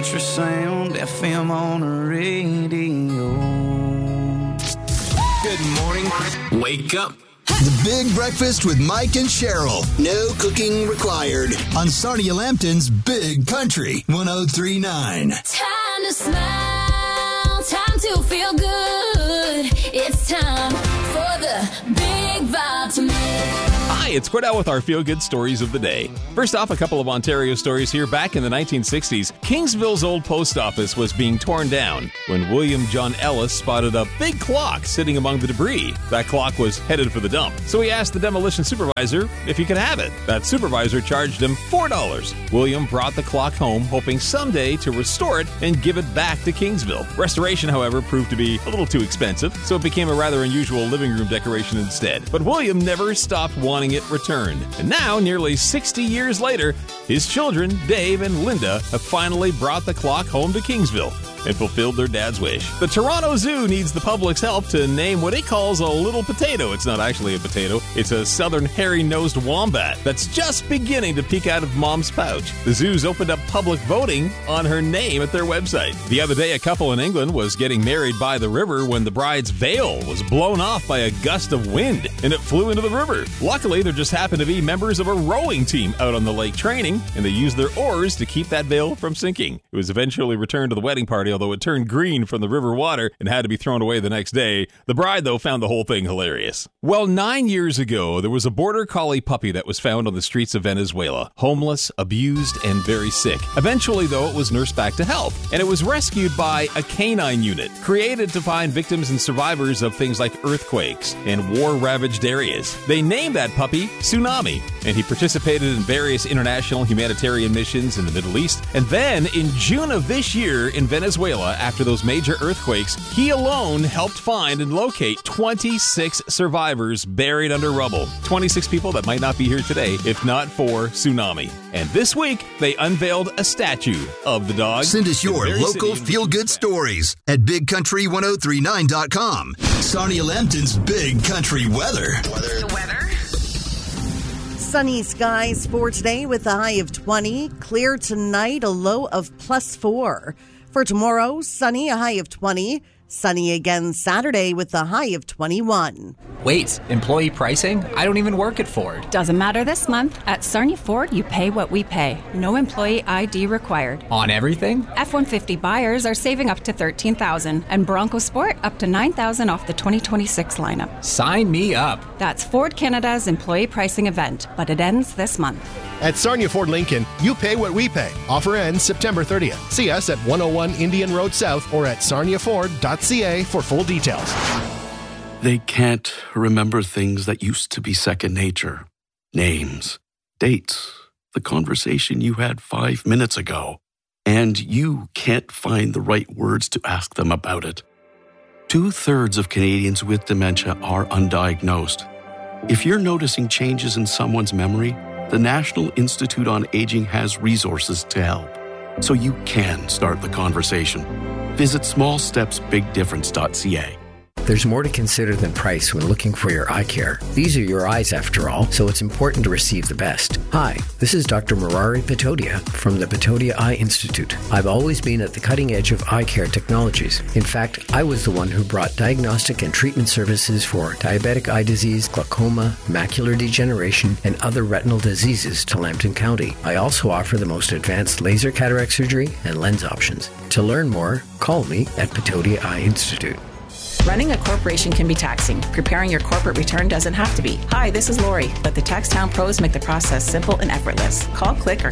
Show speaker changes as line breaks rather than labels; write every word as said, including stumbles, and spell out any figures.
country sound, F M on the radio.
Good morning. Wake up.
The Big Breakfast with Mike and Cheryl. No cooking required. On Sarnia Lambton's Big Country one oh three point nine.
Time to smile. Time to feel good. It's time for the Big Vitamin.
Hi, it's Cordell with our feel-good stories of the day. First off, a couple of Ontario stories here. Back in the nineteen sixties, Kingsville's old post office was being torn down when William John Ellis spotted a big clock sitting among the debris. That clock was headed for the dump, so he asked the demolition supervisor if he could have it. That supervisor charged him four dollars. William brought the clock home, hoping someday to restore it and give it back to Kingsville. Restoration, however, proved to be a little too expensive, so it became a rather unusual living room decoration instead. But William never stopped wanting it returned. And now, nearly sixty years later, his children, Dave and Linda, have finally brought the clock home to Kingsville and fulfilled their dad's wish. The Toronto Zoo needs the public's help to name what it calls a little potato. It's not actually a potato. It's a southern hairy-nosed wombat that's just beginning to peek out of mom's pouch. The zoo's opened up public voting on her name at their website. The other day, a couple in England was getting married by the river when the bride's veil was blown off by a gust of wind, and it flew into the river. Luckily, there just happened to be members of a rowing team out on the lake training, and they used their oars to keep that veil from sinking. It was eventually returned to the wedding party, although it turned green from the river water and had to be thrown away the next day. The bride, though, found the whole thing hilarious. Well, nine years ago, there was a border collie puppy that was found on the streets of Venezuela, homeless, abused, and very sick. Eventually, though, it was nursed back to health, and it was rescued by a canine unit created to find victims and survivors of things like earthquakes and war-ravaged areas. They named that puppy Tsunami, and he participated in various international humanitarian missions in the Middle East. And then, in June of this year in Venezuela, after those major earthquakes, he alone helped find and locate twenty-six survivors buried under rubble. twenty-six people that might not be here today if not for Tsunami. And this week, they unveiled a statue of the dog.
Send us your local feel-good stories at big country ten thirty-nine dot com. Sarnia Lambton's Big Country weather.
Weather. The weather.
Sunny skies for today with a high of twenty. Clear tonight, a low of plus four. For tomorrow, sunny, a high of twenty. Sunny again Saturday with a high of twenty-one.
Wait, employee pricing? I don't even work at Ford.
Doesn't matter this month. At Sarnia Ford, you pay what we pay. No employee I D required.
On everything?
F one fifty buyers are saving up to thirteen thousand dollars and Bronco Sport up to nine thousand dollars off the twenty twenty-six lineup.
Sign me up.
That's Ford Canada's employee pricing event, but it ends this month.
At Sarnia Ford Lincoln, you pay what we pay. Offer ends September thirtieth. See us at one oh one Indian Road South or at sarnia ford dot c a for full details.
They can't remember things that used to be second nature. Names, dates, the conversation you had five minutes ago. And you can't find the right words to ask them about it. Two-thirds of Canadians with dementia are undiagnosed. If you're noticing changes in someone's memory, the National Institute on Aging has resources to help, so you can start the conversation. Visit small steps big difference dot c a.
There's more to consider than price when looking for your eye care. These are your eyes, after all, so it's important to receive the best. Hi, this is Doctor Murari Patodia from the Patodia Eye Institute. I've always been at the cutting edge of eye care technologies. In fact, I was the one who brought diagnostic and treatment services for diabetic eye disease, glaucoma, macular degeneration, and other retinal diseases to Lambton County. I also offer the most advanced laser cataract surgery and lens options. To learn more, call me at Patodia Eye Institute.
Running a corporation can be taxing. Preparing your corporate return doesn't have to be. Hi, this is Lori. Let the TaxTown pros make the process simple and effortless. Call, click, or